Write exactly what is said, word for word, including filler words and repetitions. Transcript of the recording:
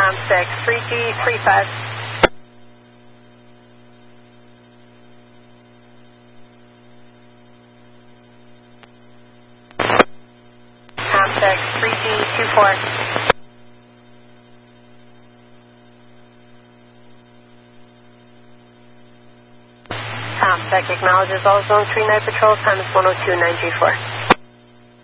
ComSec three G three five. ComSec three G two four. ComSec acknowledges all Zone three night patrol. Time is one oh two nine three four.